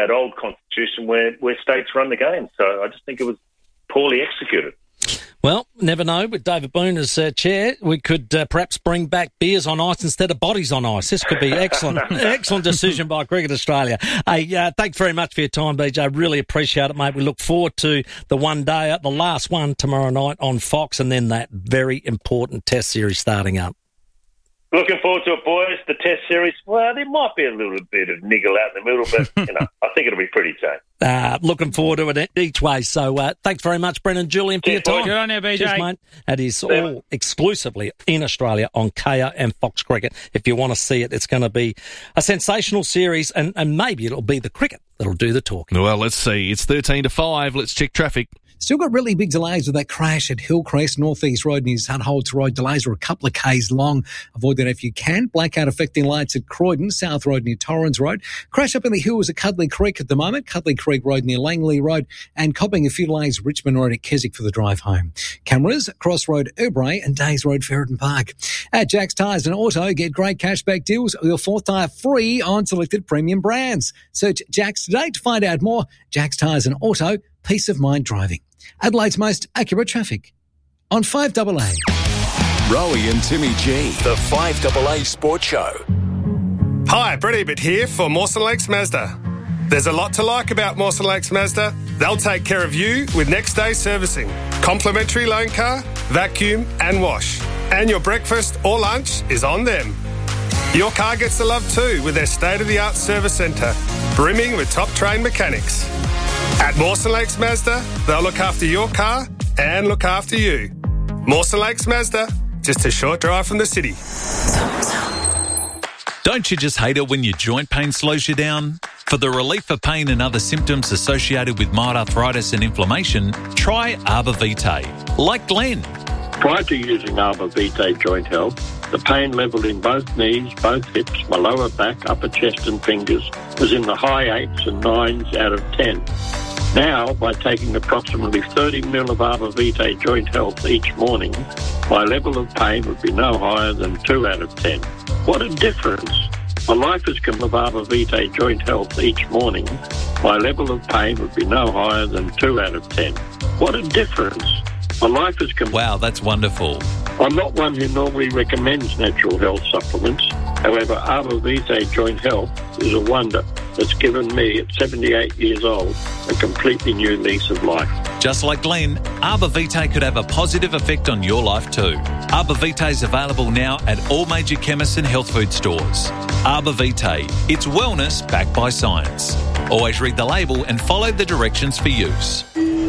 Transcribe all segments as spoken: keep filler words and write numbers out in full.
that old constitution where, where states run the game. So I just think it was poorly executed. Well, never know. With David Boone as uh, chair, we could uh, perhaps bring back beers on ice instead of bodies on ice. This could be excellent. Excellent decision by Cricket Australia. Hey, uh, thanks very much for your time, B J. Really appreciate it, mate. We look forward to the one day, the last one tomorrow night on Fox, and then that very important Test series starting up. Looking forward to it, boys. The Test series, well, there might be a little bit of niggle out in the middle, but, you know, I think it'll be pretty tame. Uh, looking forward to it each way. So uh, thanks very much, Brendan Julian, for your time. Good on you, B J. Cheers, mate. That is all exclusively in Australia on Kayo and Fox Cricket. If you want to see it, it's going to be a sensational series, and, and maybe it'll be the cricket that'll do the talking. Well, let's see. It's thirteen to five. Let's check traffic. Still got really big delays with that crash at Hillcrest, North East Road near Hutholts Road. Delays are a couple of k's long. Avoid that if you can. Blackout affecting lights at Croydon, South Road near Torrens Road. Crash up in the hills at Cudley Creek at the moment. Cudley Creek Road near Langley Road. And copping a few delays Richmond Road at Keswick for the drive home. Cameras, Cross Road, Urbray and Days Road, Ferreton Park. At Jack's Tyres and Auto, get great cashback deals with your fourth tyre free on selected premium brands. Search Jack's today to find out more. Jack's Tyres and Auto, peace of mind driving. Adelaide's most accurate traffic on five A A. Rowie and Timmy G, the five A A Sports Show. Hi, Brett Ebert here for Mawson Lakes Mazda. There's a lot to like about Mawson Lakes Mazda. They'll take care of you with next day servicing, complimentary loan car, vacuum and wash. And your breakfast or lunch is on them. Your car gets the love too with their state-of-the-art service centre, brimming with top-trained mechanics. At Mawson Lakes Mazda, they'll look after your car and look after you. Mawson Lakes Mazda, just a short drive from the city. Don't you just hate it when your joint pain slows you down? For the relief of pain and other symptoms associated with mild arthritis and inflammation, try Arbor Vitae. Like Glenn. Prior to using Arbor Vitae Joint Health, the pain level in both knees, both hips, my lower back, upper chest and fingers was in the high eights and nines out of ten. Now, by taking approximately thirty mil of Arbor Vitae Joint Health each morning, my level of pain would be no higher than two out of ten. What a difference! My life has come of Arbor Vitae Joint Health each morning. My level of pain would be no higher than two out of ten. What a difference! My life has come... Wow, that's wonderful. I'm not one who normally recommends natural health supplements. However, Arbor Vitae Joint Health is a wonder that's given me, at seventy-eight years old, a completely new lease of life. Just like Glenn, Arbor Vitae could have a positive effect on your life too. Arbor Vitae is available now at all major chemists and health food stores. Arbor Vitae, it's wellness backed by science. Always read the label and follow the directions for use.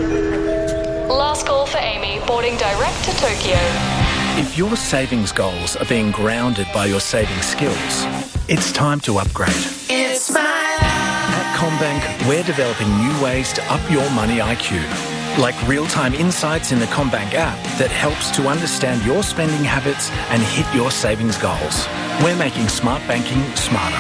Last call for Amy, boarding direct to Tokyo. If your savings goals are being grounded by your saving skills, it's time to upgrade. It's my life. At CommBank, we're developing new ways to up your money I Q. Like real-time insights in the CommBank app that helps to understand your spending habits and hit your savings goals. We're making smart banking smarter.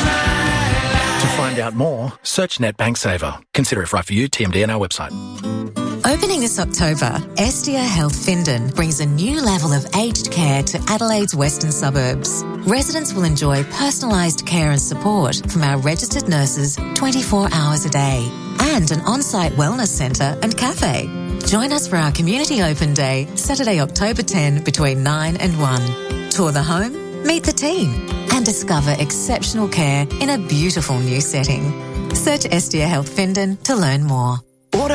To find out more, search NetBank Saver. Consider if right for you, T M D and our website. Opening this October, Estia Health Findon brings a new level of aged care to Adelaide's western suburbs. Residents will enjoy personalised care and support from our registered nurses twenty-four hours a day and an on-site wellness centre and cafe. Join us for our Community Open Day, Saturday, October tenth, between nine and one. Tour the home, meet the team and discover exceptional care in a beautiful new setting. Search Estia Health Findon to learn more.